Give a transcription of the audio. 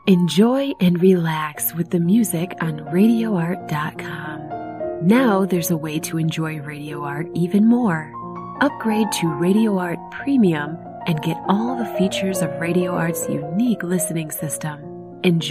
Enjoy and relax with the music on RadioArt.com. Now there's a way to enjoy Radio Art even more. Upgrade to Radio Art Premium and get all the features of Radio Art's unique listening system. Enjoy